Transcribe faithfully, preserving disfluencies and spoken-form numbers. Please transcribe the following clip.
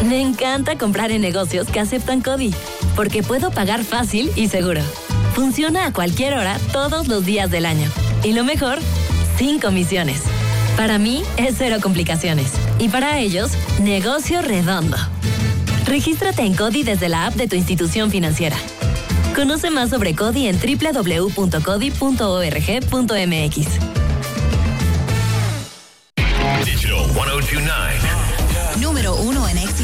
Me encanta comprar en negocios que aceptan CODI, porque puedo pagar fácil y seguro. Funciona a cualquier hora, todos los días del año. Y lo mejor, sin comisiones. Para mí, es cero complicaciones. Y para ellos, negocio redondo. Regístrate en CODI desde la app de tu institución financiera. Conoce más sobre CODI en doble u doble u doble u punto codi punto org punto m x. Digital ciento veintinueve. Número uno en éxito.